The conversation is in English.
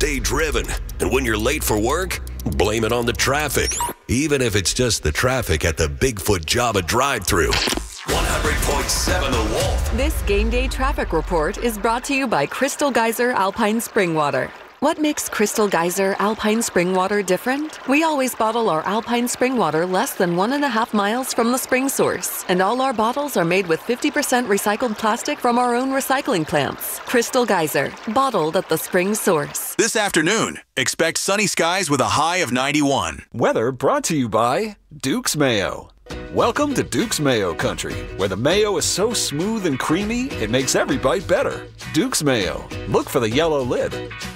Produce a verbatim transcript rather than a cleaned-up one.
stay driven. And when you're late for work, blame it on the traffic. Even if it's just the traffic at the Bigfoot Java drive-thru. one hundred point seven The Wolf. This Game Day Traffic Report is brought to you by Crystal Geyser Alpine Spring Water. What makes Crystal Geyser Alpine Spring Water different? We always bottle our Alpine Spring Water less than one and a half miles from the spring source. And all our bottles are made with fifty percent recycled plastic from our own recycling plants. Crystal Geyser, bottled at the spring source. This afternoon, expect sunny skies with a high of ninety-one. Weather brought to you by Duke's Mayo. Welcome to Duke's Mayo Country, where the mayo is so smooth and creamy, it makes every bite better. Duke's Mayo. Look for the yellow lid.